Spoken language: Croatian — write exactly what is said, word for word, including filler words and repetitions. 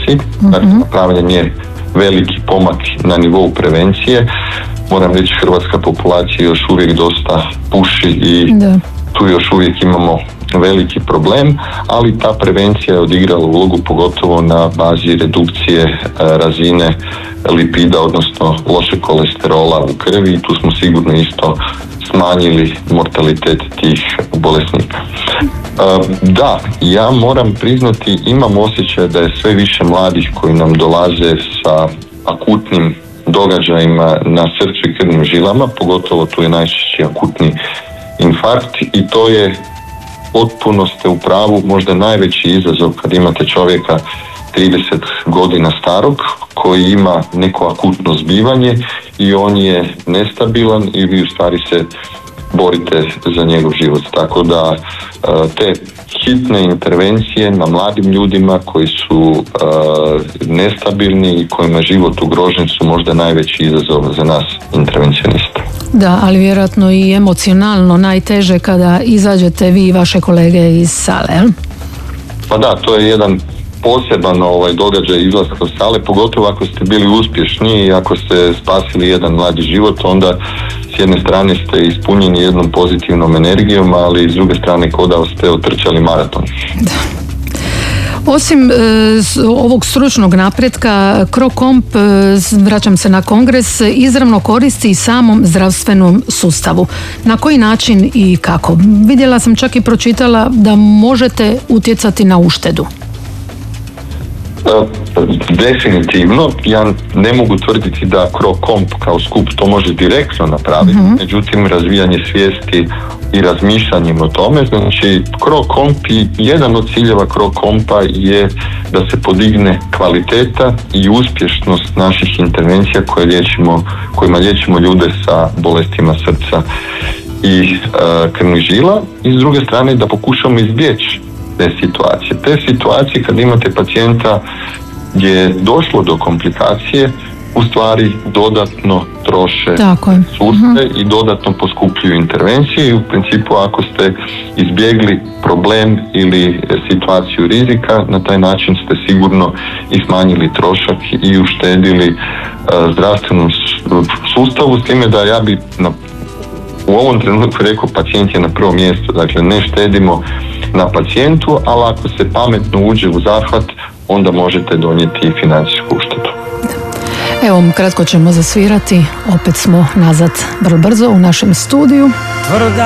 prevenciji. Mm-hmm. Dakle, napravljen je veliki pomak na nivou prevencije. Moram reći, hrvatska populacija još uvijek dosta puši i da. Tu još uvijek imamo veliki problem, ali ta prevencija je odigrala ulogu pogotovo na bazi redukcije e, razine lipida, odnosno lošeg kolesterola u krvi, i tu smo sigurno isto smanjili mortalitet tih bolesnika. E, da, ja moram priznati, imam osjećaj da je sve više mladih koji nam dolaze sa akutnim događajima na srcu i krvnim žilama, pogotovo tu je najčešće akutni infarkt, i to je, potpuno ste u pravu, možda najveći izazov kad imate čovjeka trideset godina starog koji ima neko akutno zbivanje i on je nestabilan i vi u stvari se borite za njegov život. Tako da te hitne intervencije na mladim ljudima koji su uh, nestabilni i kojima je život ugrožen su možda najveći izazov za nas intervencionista. Da, ali vjerojatno i emocionalno najteže kada izađete vi i vaše kolege iz sale, jel? Pa da, to je jedan poseban ovaj događaj izlaska iz sale, pogotovo ako ste bili uspješni i ako ste spasili jedan mladi život, onda s jedne strane ste ispunjeni jednom pozitivnom energijom, ali s druge strane kao da ste otrčali maraton. Da. Osim e, ovog stručnog napretka, CroComp, e, vraćam se na kongres, izravno koristi i samom zdravstvenom sustavu. Na koji način i kako? Vidjela sam, čak i pročitala da možete utjecati na uštedu. Definitivno, ja ne mogu tvrditi da CroComp kao skup to može direktno napraviti, uh-huh. međutim razvijanje svijesti i razmišljanjem o tome, znači CroComp i jedan od ciljeva CroCompa je da se podigne kvaliteta i uspješnost naših intervencija koje liječimo, kojima liječimo ljude sa bolestima srca i uh, krvnih žila, i s druge strane da pokušamo izbjeći te situacije. Te situacije kad imate pacijenta gdje je došlo do komplikacije, u stvari dodatno troše resurse i dodatno poskupljuju intervencije, i u principu ako ste izbjegli problem ili situaciju rizika, na taj način ste sigurno i smanjili trošak i uštedili uh, zdravstvenom sustavu, s time da ja bi na, u ovom trenutku rekao pacijent je na prvom mjestu, dakle ne štedimo na pacijentu, ali ako se pametno uđe u zahvat, onda možete donijeti i financijsku uštedu. Evo, kratko ćemo zasvirati, opet smo nazad vrlo brzo u našem studiju.